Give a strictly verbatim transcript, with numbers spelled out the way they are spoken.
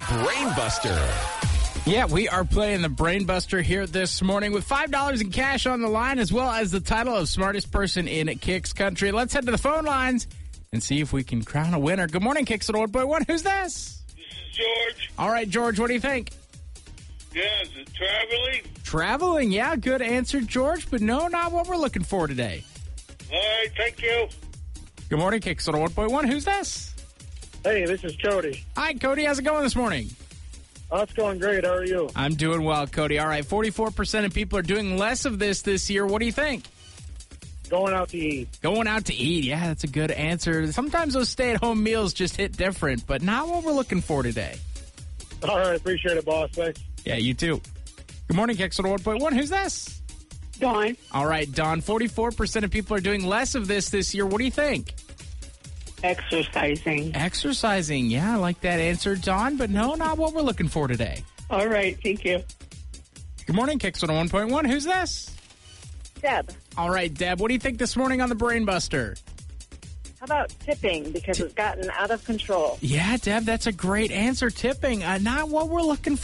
Brainbuster. Yeah, we are playing the Brainbuster here this morning with five dollars in cash on the line, as well as the title of smartest person in Kicks Country. Let's head to the phone lines and see if we can crown a winner. Good morning, Kicks at Old Boy One. Who's this? This is George. All right, George, what do you think? Yeah, is it traveling? Traveling, yeah, good answer, George, but no, not what we're looking for today. All right, thank you. Good morning, Kicks at Old Boy One. Who's this? Hey, this is Cody. Hi, Cody. How's it going this morning? Oh, it's going great. How are you? I'm doing well, Cody. All right, forty-four percent of people are doing less of this this year. What do you think? Going out to eat. Going out to eat. Yeah, that's a good answer. Sometimes those stay-at-home meals just hit different, but not what we're looking for today. All right, appreciate it, boss. Thanks. Yeah, you too. Good morning, Kicks at one point one. Who's this? Dawn. All right, Dawn, forty-four percent of people are doing less of this this year. What do you think? Exercising. Exercising. Yeah, I like that answer, Dawn, but no, not what we're looking for today. All right, thank you. Good morning, Kicks at one point one. Who's this? Deb, All right, Deb, what do you think this morning on the Brainbuster? how about tipping? Because it's gotten out of control. Yeah, Deb, that's a great answer. Tipping, uh, not what we're looking for.